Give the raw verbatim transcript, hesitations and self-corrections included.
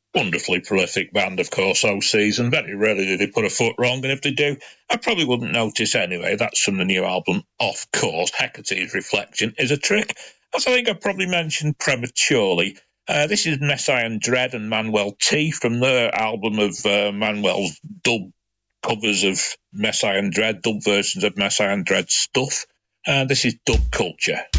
Wonderfully prolific band, of course, O Season. Very rarely do they put a foot wrong, and if they do, I probably wouldn't notice anyway. That's from the new album, of course. Hecate's Reflection is a trick, as I think I probably mentioned prematurely. Uh, this is Messiah Dread and Manuel T from their album of uh, Manuel's dub covers of Messiah Dread, dub versions of Messiah Dread stuff. Uh, this is Dub Culture.